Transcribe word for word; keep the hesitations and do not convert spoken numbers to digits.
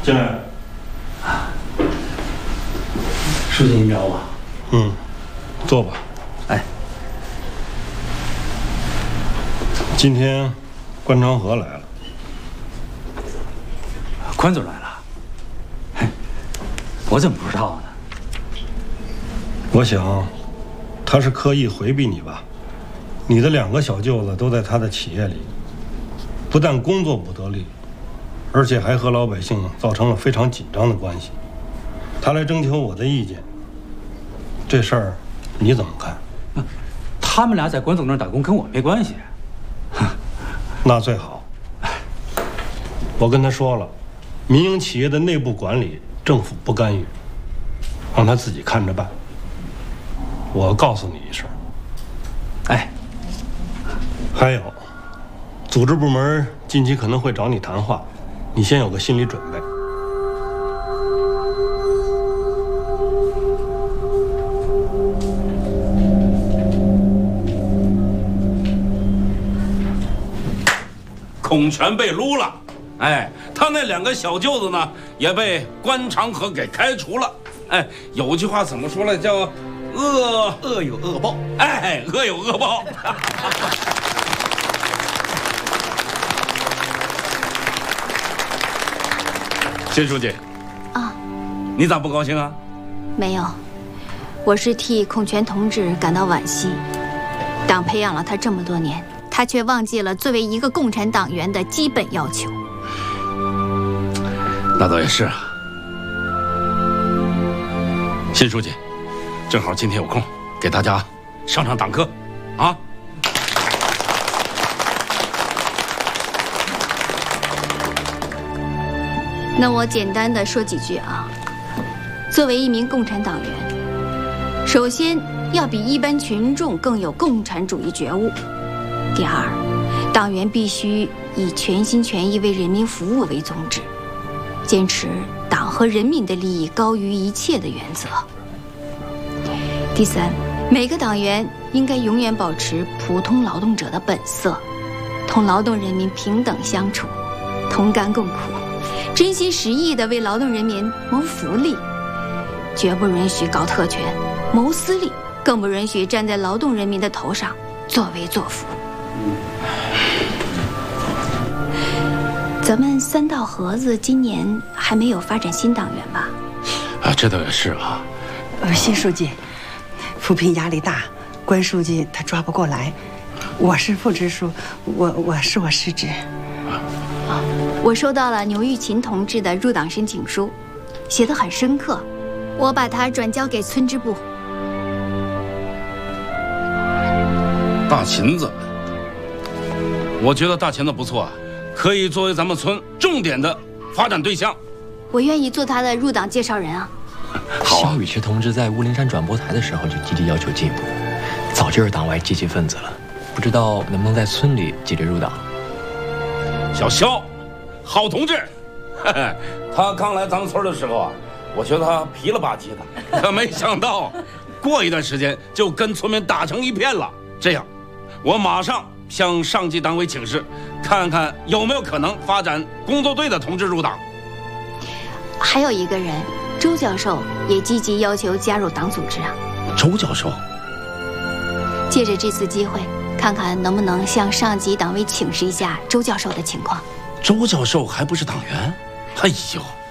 进来。 书记，您找我？ 嗯，坐吧。 哎， 今天关长河来了。 关总来了？嘿，我怎么不知道呢？ 我想，他是刻意回避你吧？你的两个小舅子都在他的企业里，不但工作不得力，而且还和老百姓造成了非常紧张的关系。他来征求我的意见，这事儿你怎么看？ 他们俩在关总那儿打工，跟我没关系。 那最好。我跟他说了，民营企业的内部管理，政府不干预，让他自己看着办。我告诉你一声。 哎， 还有，组织部门近期可能会找你谈话，你先有个心理准备。 孔权被撸了，哎，他那两个小舅子呢，也被关长河给开除了。哎，有句话怎么说来，叫恶恶有恶报， 哎，恶有恶报。辛书记， 啊， 你咋不高兴啊？ 没有，我是替孔权同志感到惋惜。党培养了他这么多年，他却忘记了作为一个共产党员的基本要求。 那倒也是啊。辛书记，正好今天有空，给大家上上党课，啊。 那我简单的说几句啊。作为一名共产党员，首先要比一般群众更有共产主义觉悟。第二，党员必须以全心全意为人民服务为宗旨，坚持党和人民的利益高于一切的原则。第三，每个党员应该永远保持普通劳动者的本色，同劳动人民平等相处，同甘共苦，真心实意地为劳动人民谋福利，绝不允许搞特权、谋私利，更不允许站在劳动人民的头上作威作福。咱们三道河子今年还没有发展新党员吧？ 啊，这倒也是啊。 呃，辛书记，扶贫压力大，关书记他抓不过来。我是副支书，我我是我失职。 我收到了牛玉琴同志的入党申请书，写得很深刻，我把它转交给村支部。 大芹子，我觉得大芹子不错啊，可以作为咱们村重点的发展对象。 我愿意做他的入党介绍人啊。 好啊。 肖雨池同志在乌灵山转播台的时候就积极要求进步，早就是党外积极分子了，不知道能不能在村里积极入党。 小肖，好同志，嘿嘿，他刚来咱们村的时候啊，我觉得他皮了吧唧的，可没想到，过一段时间就跟村民打成一片了。这样，我马上向上级党委请示，看看有没有可能发展工作队的同志入党。 还有一个人，周教授也积极要求加入党组织啊。 周教授， 借着这次机会，看看能不能向上级党委请示一下周教授的情况。 周教授还不是党员？哎呦！